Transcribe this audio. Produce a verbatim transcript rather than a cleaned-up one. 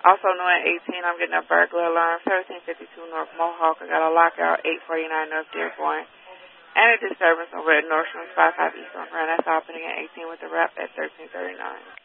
Also new at eighteen, I'm getting a burglar alarm, thirteen fifty-two North Mohawk. I got a lockout, eight forty-nine North Dearborn. And a disturbance over at Nordstrom's five five East on Grand. That's happening at eighteen with the rep at thirteen thirty-nine.